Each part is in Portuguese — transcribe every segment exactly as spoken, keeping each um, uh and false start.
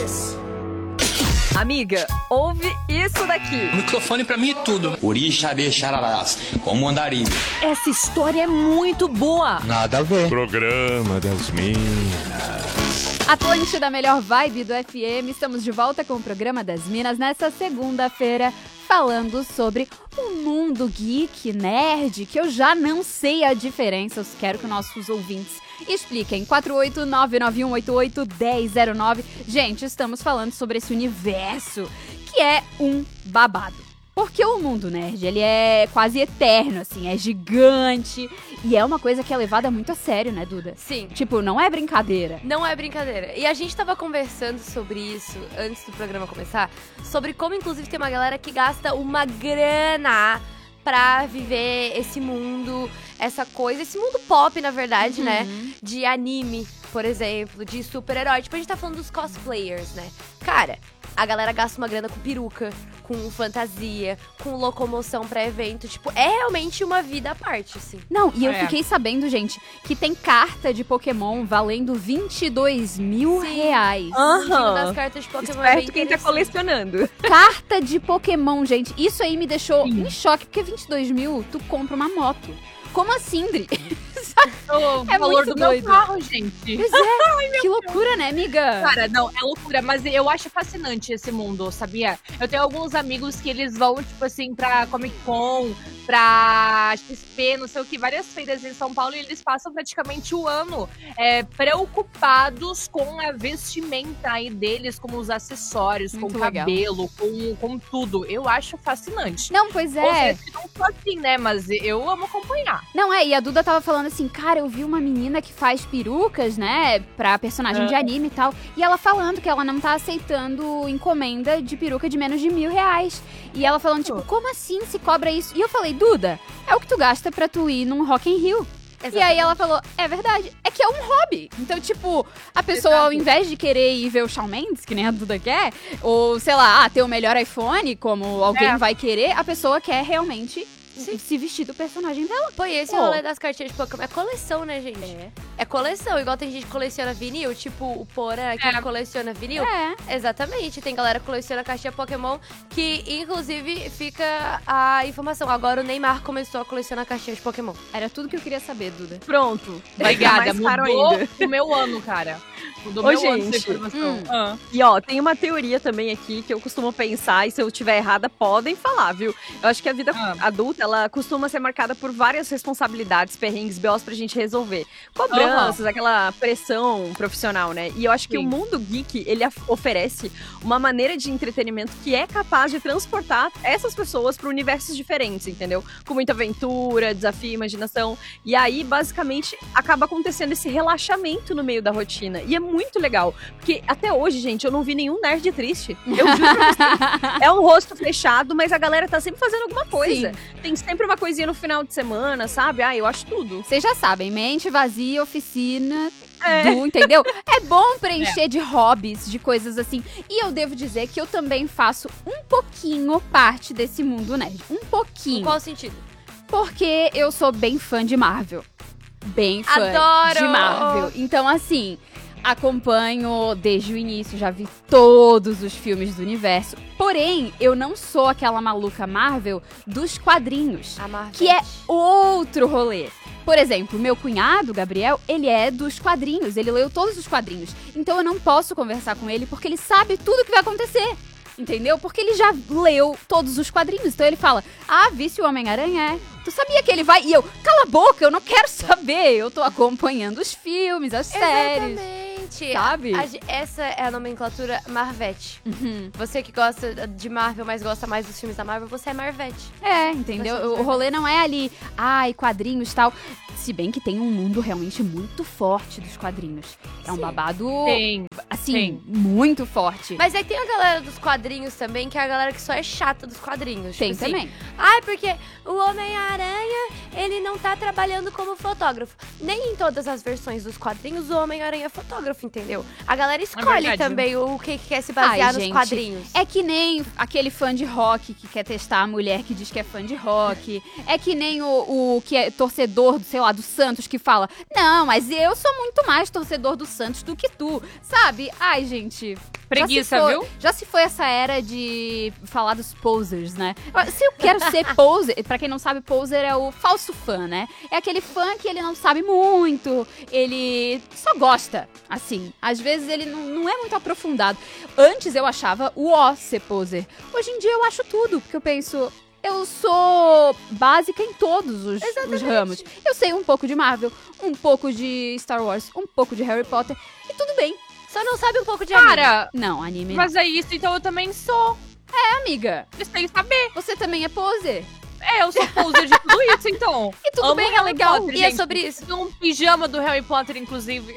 Yes. Amiga, ouve isso daqui. O microfone pra mim é tudo. Orixá de Xararás, como andarilho. Essa história é muito boa. Nada a ver. Programa das Minas. Atlântida, melhor vibe do F M. Estamos de volta com o Programa das Minas nessa segunda-feira, falando sobre o mundo geek, nerd, que eu já não sei a diferença. Eu quero que nossos ouvintes expliquem. quatro oito nove nove um oito oito um zero zero nove. Gente, estamos falando sobre esse universo que é um babado. Porque o mundo nerd, ele é quase eterno, assim, é gigante. E é uma coisa que é levada muito a sério, né, Duda? Sim. Tipo, não é brincadeira. Não é brincadeira. E a gente tava conversando sobre isso antes do programa começar, sobre como, inclusive, tem uma galera que gasta uma grana pra viver esse mundo, essa coisa, esse mundo pop, na verdade, Uhum. né? De anime, por exemplo, de super-herói. Tipo, a gente tá falando dos cosplayers, né? Cara, a galera gasta uma grana com peruca, com fantasia, com locomoção pra evento. Tipo, é realmente uma vida à parte, assim. Não, e eu É. fiquei sabendo, gente, que tem carta de Pokémon valendo vinte e dois mil Sim. reais. O mundo Aham. das cartas de Pokémon é bem Esperto quem tá interessante. colecionando. Carta de Pokémon, gente. Isso aí me deixou Sim. em choque, porque vinte e dois mil, tu compra uma moto. Como assim, Dri? O É valor muito do doido. meu carro, gente. Pois é, que loucura, né, amiga? Cara, não, é loucura, mas eu acho fascinante esse mundo, sabia? Eu tenho alguns amigos que eles vão, tipo assim, pra Comic Con, pra X P, não sei o que, várias feiras em São Paulo, e eles passam praticamente o ano é, preocupados com a vestimenta aí deles, com os acessórios, Muito com o legal. cabelo, com, com tudo. Eu acho fascinante. Não, pois Ou é. seja, não sou assim, né? Mas eu amo acompanhar. Não, é, e a Duda tava falando assim, cara, eu vi uma menina que faz perucas, né, pra personagem de anime e tal, e ela falando que ela não tá aceitando encomenda de peruca de menos de mil reais. E ela falando, tipo, como assim se cobra isso? E eu falei, Duda, é o que tu gasta pra tu ir num Rock in Rio. E aí ela falou, é verdade, é que é um hobby. Então, tipo, a pessoa ao invés de querer ir ver o Shawn Mendes, que nem a Duda quer, ou, sei lá, ah, ter o melhor iPhone, como alguém É. vai querer, a pessoa quer realmente se vestir do personagem dela. Pô, e esse Pô. rolê das cartinhas de Pokémon é coleção, né, gente? É. É coleção, igual tem gente que coleciona vinil, tipo o Porã que É. coleciona vinil. É. Exatamente, tem galera que coleciona caixinha Pokémon, que inclusive fica a informação. Agora o Neymar começou a colecionar caixinha de Pokémon. Era tudo que eu queria saber, Duda. Pronto. Vai ficar Obrigada, mais caro mudou ainda. o meu ano, cara. Mudou Ô, meu ano gente. essa informação. Hum. Ah. E ó, tem uma teoria também aqui que eu costumo pensar, e se eu tiver errada, podem falar, viu? Eu acho que a vida Ah. adulta, ela costuma ser marcada por várias responsabilidades, perrengues, B Os pra gente resolver. Cobranças, aquela pressão profissional, né? E eu acho que Sim. o mundo geek, ele af- oferece uma maneira de entretenimento que é capaz de transportar essas pessoas para universos diferentes, entendeu? Com muita aventura, desafio, imaginação. E aí, basicamente, acaba acontecendo esse relaxamento no meio da rotina. E é muito legal. Porque até hoje, gente, eu não vi nenhum nerd triste. Eu juro pra vocês. É um rosto fechado, mas a galera tá sempre fazendo alguma coisa. Tem sempre uma coisinha no final de semana, sabe? Ah, eu acho tudo. Vocês já sabem, mente vazia, oficina, É. do, entendeu? É bom preencher de hobbies, de coisas assim. E eu devo dizer que eu também faço um pouquinho parte desse mundo nerd. Um Em pouquinho. qual sentido? Porque eu sou bem fã de Marvel. Bem fã Adoro! de Marvel. Então, assim, acompanho desde o início, já vi todos os filmes do universo. Porém, eu não sou aquela maluca Marvel dos quadrinhos, A Marvel. que é outro rolê. Por exemplo, meu cunhado, Gabriel, ele é dos quadrinhos, ele leu todos os quadrinhos. Então eu não posso conversar com ele porque ele sabe tudo que vai acontecer. Entendeu? Porque ele já leu todos os quadrinhos. Então ele fala, ah, visse o Homem-Aranha, é. Tu sabia que ele vai... E eu, cala a boca, eu não quero saber. Eu tô acompanhando os filmes, as séries. Exatamente. Sabe? A- a- essa é a nomenclatura Marvete. Uhum. Você que gosta de Marvel, mas gosta mais dos filmes da Marvel, você é Marvete. É, entendeu? Bastante O rolê não é ali, ai, quadrinhos e tal. Se bem que tem um mundo realmente muito forte dos quadrinhos. É um Sim. babado, Tem. assim, tem. muito forte. Mas aí tem a galera dos quadrinhos também, que é a galera que só é chata dos quadrinhos. Tem tipo assim, também. Ai, porque o Homem-Aranha, ele não tá trabalhando como fotógrafo. Nem em todas as versões dos quadrinhos o Homem-Aranha é fotógrafo, entendeu? A galera escolhe verdade. também o que que quer se basear Ai, nos gente, quadrinhos. É que nem aquele fã de rock que quer testar a mulher que diz que é fã de rock. É que nem o, o que é torcedor, do, sei lá, lá, do Santos, que fala, não, mas eu sou muito mais torcedor do Santos do que tu, sabe? Ai, gente... Preguiça, já se foi, viu? Já se foi essa era de falar dos posers, né? Se eu quero ser poser, pra quem não sabe, poser é o falso fã, né? É aquele fã que ele não sabe muito, ele só gosta, assim. Às vezes ele não, não é muito aprofundado. Antes eu achava o ó ser poser. Hoje em dia eu acho tudo, porque eu penso... Eu sou básica em todos os, os ramos. Eu sei um pouco de Marvel, um pouco de Star Wars, um pouco de Harry Potter, e tudo bem. Só não sabe um pouco de anime. Cara, Não, anime mas é isso, então eu também sou. não. Amiga, Vocês têm que saber. você também é poser? É, eu sou poser de tudo isso, então. E tudo Amo bem, é Harry legal. Potter, E é gente. sobre isso. Tem um pijama do Harry Potter, inclusive.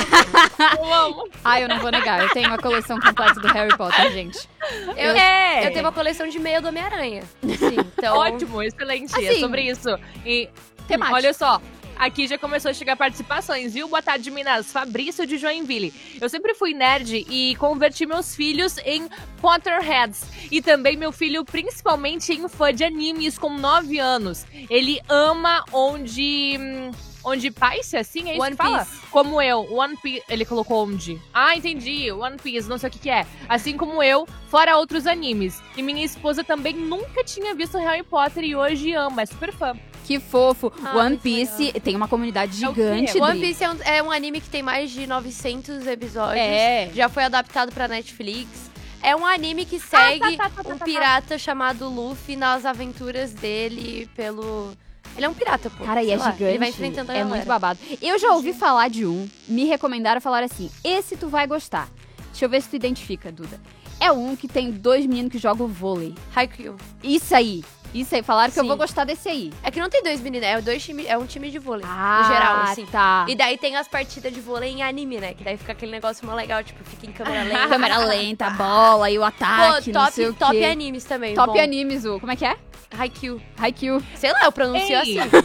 eu amo. Ai, eu não vou negar, eu tenho a coleção completa do Harry Potter, gente. Eu, é. eu tenho uma coleção de meia do Homem-Aranha. Sim, então... Ótimo, excelente. É Assim, sobre isso. E temático. olha só. Aqui já começou a chegar participações, viu? Boa tarde, Minas. Fabrício de Joinville. Eu sempre fui nerd e converti meus filhos em Potterheads. E também meu filho, principalmente em fã de animes, com nove anos. Ele ama onde... hum, Onde Piece, assim? É isso One que fala? Piece. Como eu. One Piece. Ele colocou onde? Ah, entendi. One Piece, não sei o que que é. Assim como eu, fora outros animes. E minha esposa também nunca tinha visto Harry Potter e hoje ama. É super fã. Que fofo. Ah, One muito Piece tem uma comunidade É o quê? gigante. One Dri. Piece é um, é um anime que tem mais de novecentos episódios. É. Já foi adaptado pra Netflix. É um anime que segue tá, tá, tá, tá, um tá. pirata chamado Luffy nas aventuras dele pelo... Ele é um pirata, pô. Cara, e sei é lá, gigante. Ele vai enfrentando a É galera. muito babado. Eu já ouvi falar de um, me recomendaram falar assim: esse tu vai gostar. Deixa eu ver se tu identifica, Duda. É um que tem dois meninos que jogam vôlei. Haikyuu. Isso aí. Isso aí. Falaram que eu Sim. vou gostar desse aí. É que não tem dois meninos, é, dois time, é um time de vôlei. Ah, no geral, assim. tá. E daí tem as partidas de vôlei em anime, né? Que daí fica aquele negócio mó legal, tipo, fica em câmera lenta. Câmera lenta, a bola e o ataque, Pô, não sei o top, top quê. animes também. Top bom. animes, o... Como é que é? Haikyuu. Haikyuu. Sei lá, eu pronuncio Ei. assim.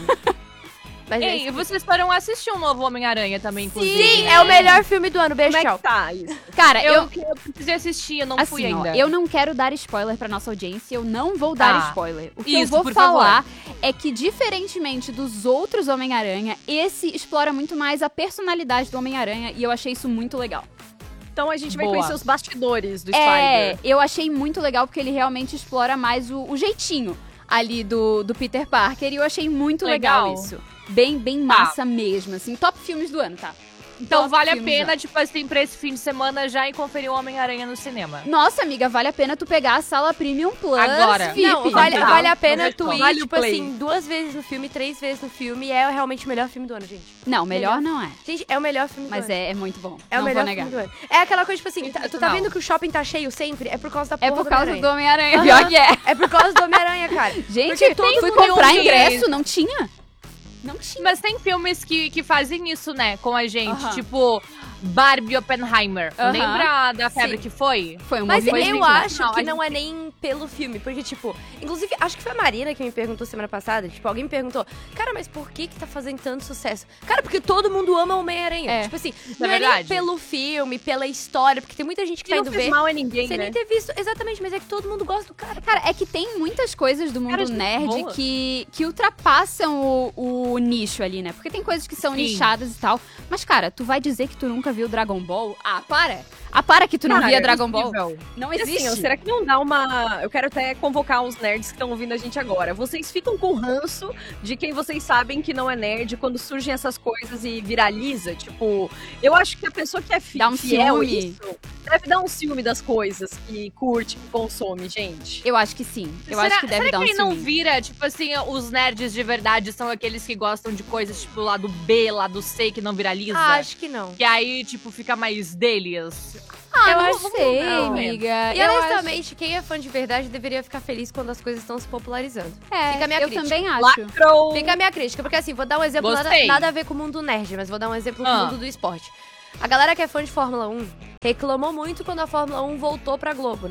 Mas é Ei, isso. e vocês foram assistir um novo Homem-Aranha também, inclusive. Sim, é o melhor filme do ano. Beijo, Como é tchau. que tá isso? Cara, Eu, eu... eu precisei assistir, eu não fui Assim, ó, ainda. eu não quero dar spoiler pra nossa audiência, eu não vou dar Tá. spoiler. O que eu Isso, vou por falar é que, diferentemente dos outros Homem-Aranha, esse explora muito mais a personalidade do Homem-Aranha e eu achei isso muito legal. Então a gente vai Boa. conhecer os bastidores do É, Spider. eu achei muito legal porque ele realmente explora mais o, o jeitinho ali do, do Peter Parker e eu achei muito legal, Legal. isso. Bem, bem massa mesmo, assim. Top filmes do ano, tá? Então Top vale a filmes do pena, ano. tipo assim, pra esse fim de semana já ir conferir o Homem-Aranha no cinema. Nossa, amiga, vale a pena tu pegar a sala Premium Plus Agora. V I P. Não, vale, Tá. vale a pena Vamos tu ver ir, só. Vale o tipo play. assim, duas vezes no filme, três vezes no filme. E é realmente o melhor filme do ano, gente. Não, melhor não é. Gente, é o melhor filme do Mas ano. é, é muito bom. É não o melhor vou negar. filme do ano. É aquela coisa, tipo assim, tá- tu tá Sensacional. vendo que o shopping tá cheio sempre? É por causa da porra É por causa do Homem-Aranha. Homem-Aranha, Aham. pior que é. É por causa do Homem-Aranha, cara. Gente, Porque todo fui mundo comprar tem um ingresso, não tinha. Não tinha. Mas tem filmes que, que fazem isso, né, com a gente. Aham. Tipo, Barbie Oppenheimer. Aham. Lembra da febre Sim. que foi? Foi um Mas movimento. eu acho Não, que a não é nem pelo filme, porque, tipo, inclusive, acho que foi a Marina que me perguntou semana passada, tipo, alguém me perguntou, cara, mas por que que tá fazendo tanto sucesso? Cara, porque todo mundo ama o Homem-Aranha. É. Tipo assim, é não é, nem verdade. pelo filme, pela história, porque tem muita gente que Que tá não indo fez ver mal a ninguém, sem né? nem ter visto. Exatamente, mas é que todo mundo gosta do cara. Cara, é que tem muitas coisas do mundo Cara, gente nerd boa. que, que ultrapassam o, o nicho ali, né? Porque tem coisas que são Sim. nichadas e tal. Mas, cara, tu vai dizer que tu nunca viu Dragon Ball? Ah, para! Ah, para que tu não Cara, via é Dragon Ball. Possível. Não E existe. assim, ó, será que não dá uma... Eu quero até convocar os nerds que estão ouvindo a gente agora. Vocês ficam com ranço de quem vocês sabem que não é nerd quando surgem essas coisas e viraliza? Tipo, eu acho que a pessoa que é fi Dá um fiel a ciúme. isso deve dar um ciúme das coisas que curte, que consome, gente. Eu acho que sim. Eu será acho que deve será dar um que não ciúme. vira, tipo assim, os nerds de verdade são aqueles que gostam de coisas tipo lá do B, lá do C, que não viraliza? Ah, acho que não. Que aí, tipo, fica mais deles. Ah, Eu não acho- sei, não, amiga. E eu honestamente, quem é fã de verdade deveria ficar feliz quando as coisas estão se popularizando. acho... É, fica a minha eu crítica. também acho. Lacrou! Fica a minha crítica, porque assim, vou dar um exemplo nada, Gostei. nada a ver com o mundo nerd, mas vou dar um exemplo com Ah. o mundo do esporte. A galera que é fã de Fórmula um reclamou muito quando a Fórmula um voltou pra Globo, né?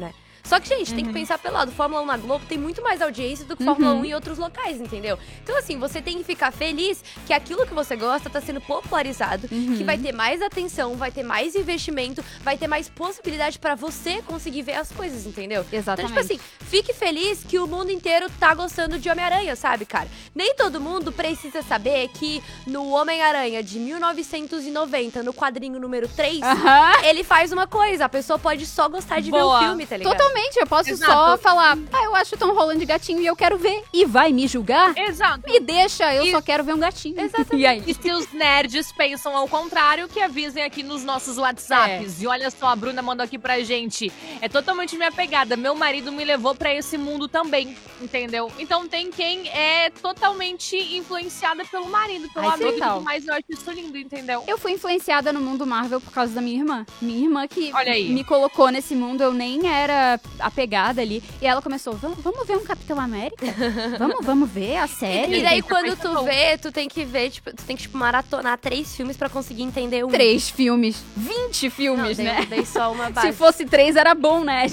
Só que, gente, Uhum. tem que pensar pelo lado. Fórmula um na Globo tem muito mais audiência do que Fórmula um em outros locais, entendeu? Então, assim, você tem que ficar feliz que aquilo que você gosta tá sendo popularizado, Uhum. que vai ter mais atenção, vai ter mais investimento, vai ter mais possibilidade pra você conseguir ver as coisas, entendeu? Exatamente. Então, tipo assim, fique feliz que o mundo inteiro tá gostando de Homem-Aranha, sabe, cara? Nem todo mundo precisa saber que no Homem-Aranha de mil novecentos e noventa, no quadrinho número três, Aham. ele faz uma coisa. A pessoa pode só gostar de Boa. ver o filme, tá ligado? Totalmente, eu posso Exato. só falar, ah, eu acho o Tom Holland gatinho e eu quero ver. E vai me julgar? Exato. Me deixa, eu E- só quero ver um gatinho. Exatamente. E aí? E se os nerds pensam ao contrário, que avisem aqui nos nossos WhatsApps. E olha só, a Bruna mandou aqui pra gente. É totalmente minha pegada. Meu marido me levou pra esse mundo também, entendeu? Então tem quem é totalmente influenciada pelo marido, pelo Ai, amigo e total. tudo mais. Eu acho isso lindo, entendeu? Eu fui influenciada no mundo Marvel por causa da minha irmã. Minha irmã que Olha aí. me colocou nesse mundo, eu nem era apegada ali. E ela começou, vamos, vamos ver um Capitão América? vamos, vamos ver a série? E daí, Tem que quando pensar tu bom. vê, tu tem que ver, tipo, tu tem que, tipo, maratonar três filmes pra conseguir entender um. Três filmes, vinte Não, filmes, dei, né? dei só uma base. Se fosse três, era bom, né?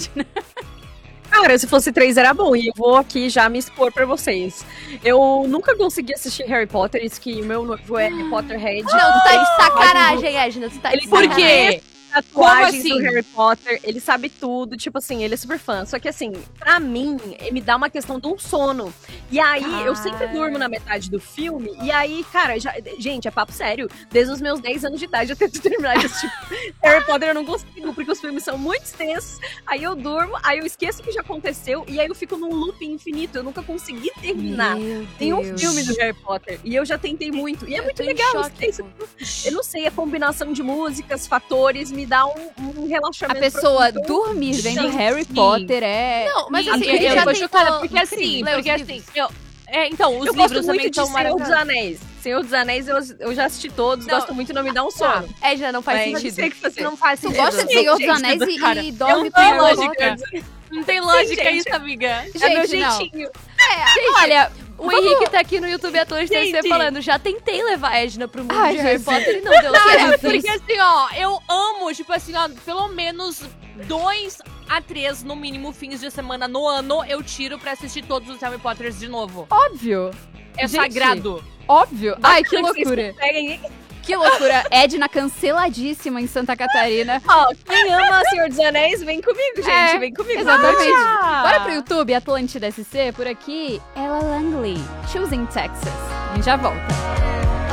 Cara, se fosse três era bom, e eu vou aqui já me expor pra vocês. Eu nunca consegui assistir Harry Potter, isso que o meu noivo é Harry Potterhead. Não, tu tá de sacanagem, Edna. Tu tá de Ele- Por sacanagem. quê? Tatuagens Como assim? do Harry Potter, ele sabe tudo, tipo assim, ele é super fã. Só que assim, pra mim, eh, me dá uma questão de um sono. E aí, eu sempre durmo na metade do filme, e aí, cara, já- gente, é papo sério. Desde os meus dez anos de idade eu tento terminar de assistir Harry Potter, eu não consigo, porque os filmes são muito extensos. Aí eu durmo, aí eu esqueço que já aconteceu, e aí eu fico num loop infinito. Eu nunca consegui terminar Meu nenhum Deus. filme do Harry Potter. E eu já tentei muito. E é Eu muito tô em legal. choque, isso- pô. Eu não sei, a combinação de músicas, fatores, me dá um, um A relaxamento. pessoa profundo. dormir vendo Gente, Harry sim. Potter é... Não, mas E- assim, e- ele eu já tô tentou... chocada, porque assim, Incrível, lê porque os assim, livros. eu, é, então, os Eu livros gosto também muito de são Senhor dos maravilhosos. Anéis. Senhor dos Anéis eu, eu já assisti todos, Não. gosto muito, não me dá um Tá. sono. Edna, não faz Mas não sei sentido. o que fazer. Não faz Tu sentido. gosta de Gente, Senhor dos gente, Anéis e, cara, e dorme eu com não tenho Harry lógica. Potter? Não tem lógica gente. isso, amiga. É meu Gente, não. jeitinho. Olha, O vamos- Henrique tá aqui no YouTube à toa de T C Gente. falando, já tentei levar a Edna pro mundo Ai, de Harry Jesus. Potter e não deu Cara, certo. Jesus. Porque assim, ó, eu amo, tipo assim, ó, pelo menos dois a três, no mínimo, fins de semana no ano, eu tiro pra assistir todos os Harry Potters de novo. óbvio, É Gente. sagrado. óbvio. Ai, que Vocês loucura. conseguem, hein? Que loucura. Edna canceladíssima em Santa Catarina. Ó, quem ama Senhor dos Anéis, vem comigo, gente. É, vem comigo. Exatamente. Ah! Bora pro YouTube, Atlântida S C, por aqui, Ella Langley, Choosing Texas. A gente já volta.